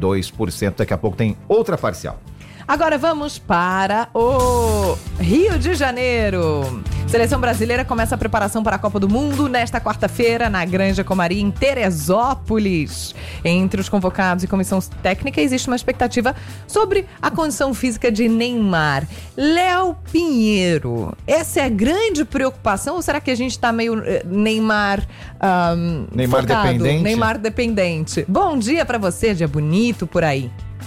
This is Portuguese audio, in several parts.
42%. Daqui a pouco tem outra parcial. Agora vamos para o Rio de Janeiro. Seleção brasileira começa a preparação para a Copa do Mundo nesta quarta-feira na Granja Comari, em Teresópolis. Entre os convocados e comissão técnica existe uma expectativa sobre a condição física de Neymar. Léo Pinheiro, essa é a grande preocupação ou será que a gente está meio Neymar focado? Dependente? Neymar dependente. Bom dia para você, dia bonito por aí.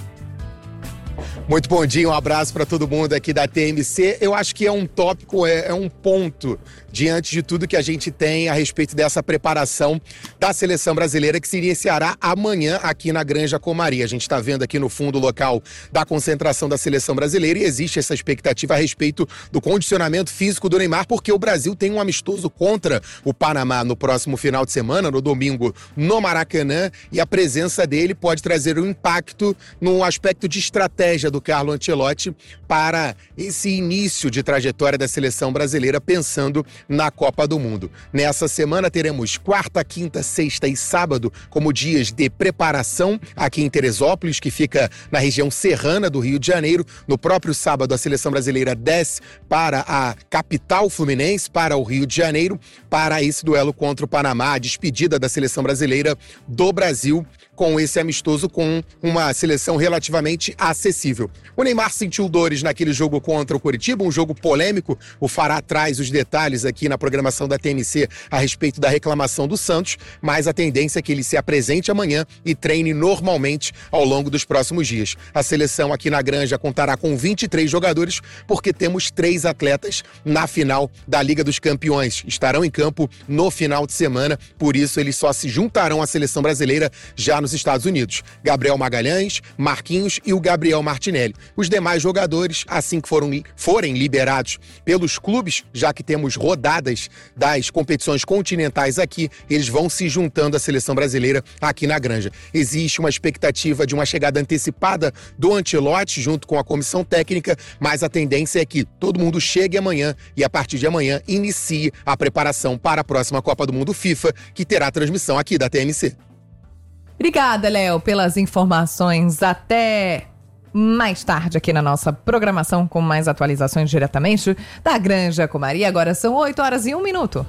Muito bom dia, um abraço para todo mundo aqui da TMC. Eu acho que é um tópico, é um ponto diante de tudo que a gente tem a respeito dessa preparação da seleção brasileira que se iniciará amanhã aqui na Granja Comari. A gente está vendo aqui no fundo o local da concentração da seleção brasileira e existe essa expectativa a respeito do condicionamento físico do Neymar, porque o Brasil tem um amistoso contra o Panamá no próximo final de semana, no domingo, no Maracanã, e a presença dele pode trazer um impacto no aspecto de estratégia do Carlo Ancelotti para esse início de trajetória da seleção brasileira pensando na Copa do Mundo. Nessa semana teremos quarta, quinta, sexta e sábado como dias de preparação aqui em Teresópolis, que fica na região serrana do Rio de Janeiro. No próprio sábado a seleção brasileira desce para a capital fluminense, para o Rio de Janeiro, para esse duelo contra o Panamá, a despedida da seleção brasileira do Brasil com esse amistoso com uma seleção relativamente acessível. O Neymar sentiu dores naquele jogo contra o Coritiba, um jogo polêmico. O Fará traz os detalhes aqui na programação da TMC a respeito da reclamação do Santos, mas a tendência é que ele se apresente amanhã e treine normalmente ao longo dos próximos dias. A seleção aqui na Granja contará com 23 jogadores, porque temos 3 atletas na final da Liga dos Campeões. Estarão em campo no final de semana, por isso eles só se juntarão à seleção brasileira já nos Estados Unidos. Gabriel Magalhães, Marquinhos e o Gabriel Martinelli. Os demais jogadores, assim que forem liberados pelos clubes, já que temos rodadas das competições continentais aqui, eles vão se juntando à seleção brasileira aqui na Granja. Existe uma expectativa de uma chegada antecipada do Ancelotti junto com a comissão técnica, mas a tendência é que todo mundo chegue amanhã e a partir de amanhã inicie a preparação para a próxima Copa do Mundo FIFA, que terá transmissão aqui da TMC. Obrigada, Léo, pelas informações. Até mais tarde aqui na nossa programação com mais atualizações diretamente da Granja Comari. Agora são 8h01.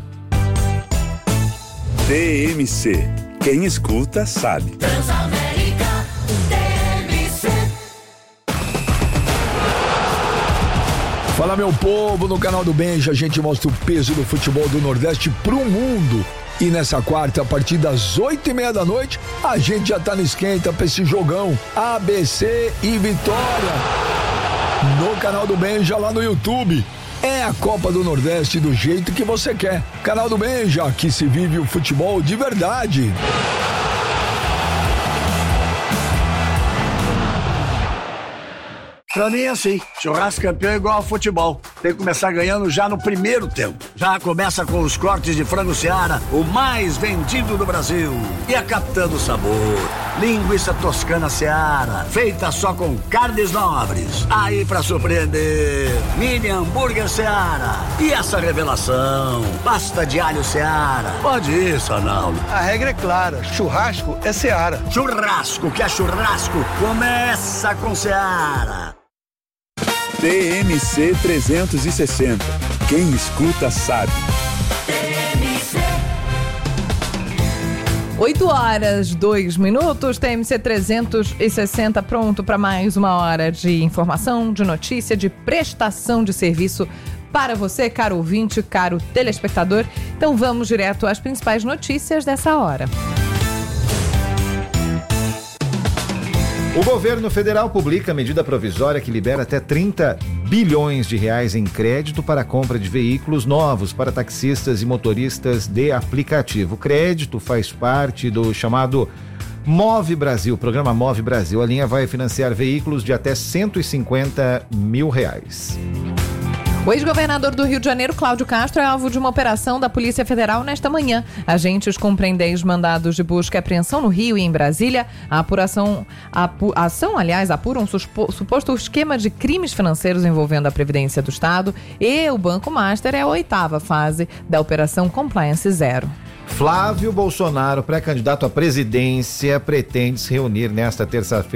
TMC. Quem escuta sabe. Transamérica, TMC. Fala, meu povo, no canal do Benja a gente mostra o peso do futebol do Nordeste pro mundo. E nessa quarta, a partir das 8h30 da noite, a gente já tá no esquenta pra esse jogão ABC e Vitória. No canal do Benja, lá no YouTube. É a Copa do Nordeste do jeito que você quer. Canal do Benja, que se vive o futebol de verdade. Pra mim é assim, churrasco campeão é igual ao futebol. Tem que começar ganhando já no primeiro tempo. Já começa com os cortes de frango Seara, o mais vendido do Brasil. E a Capitã do Sabor, linguiça toscana Seara, feita só com carnes nobres. Aí pra surpreender, mini hambúrguer Seara. E essa revelação, pasta de alho Seara. Pode ir, Sanaldo. A regra é clara, churrasco é Seara. Churrasco que é churrasco, começa com Seara. TMC 360. Quem escuta sabe. 8h02, TMC 360 pronto para mais uma hora de informação, de notícia, de prestação de serviço para você, caro ouvinte, caro telespectador. Então vamos direto às principais notícias dessa hora. O governo federal publica medida provisória que libera até 30 bilhões de reais em crédito para a compra de veículos novos para taxistas e motoristas de aplicativo. O crédito faz parte do chamado Move Brasil, programa Move Brasil. A linha vai financiar veículos de até R$150 mil. O ex-governador do Rio de Janeiro, Cláudio Castro, é alvo de uma operação da Polícia Federal nesta manhã. Agentes cumprem 10 mandados de busca e apreensão no Rio e em Brasília. A ação, apura um suposto esquema de crimes financeiros envolvendo a Previdência do Estado e o Banco Master é a 8ª fase da Operação Compliance Zero. Flávio Bolsonaro, pré-candidato à presidência, pretende se reunir nesta terça-feira